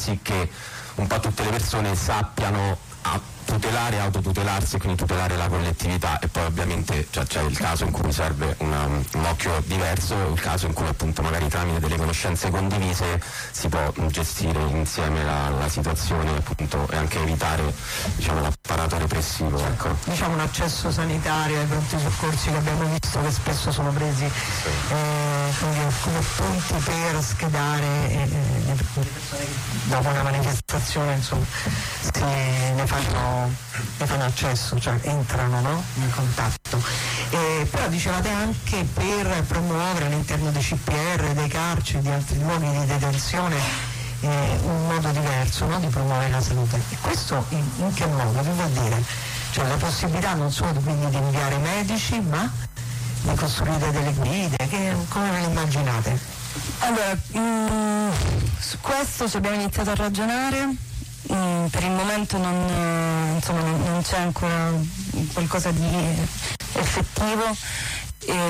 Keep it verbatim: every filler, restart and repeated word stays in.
sì che un po' tutte le persone sappiano a tutelare e autotutelarsi e quindi tutelare la collettività, e poi ovviamente cioè, c'è il caso in cui serve una, un occhio diverso, il caso in cui appunto magari tramite delle conoscenze condivise si può gestire insieme la, la situazione appunto e anche evitare, diciamo, l'apparato repressivo, ecco. Diciamo un accesso sanitario ai pronti soccorsi che abbiamo visto che spesso sono presi sì. eh, come punti per schedare eh, le persone che dopo una manifestazione insomma si ne fanno ne fanno accesso, cioè entrano, no? In contatto. Eh, però dicevate anche per promuovere all'interno dei C P R, dei carceri, di altri luoghi di detenzione eh, un modo diverso, no? Di promuovere la salute. E questo in, in che modo? Che vuol dire? Cioè la possibilità non solo quindi di inviare medici, ma di costruire delle guide, che, come ve le immaginate? Allora, mh, su questo ci abbiamo iniziato a ragionare. Mm, per il momento non, eh, insomma, non, non c'è ancora qualcosa di effettivo. E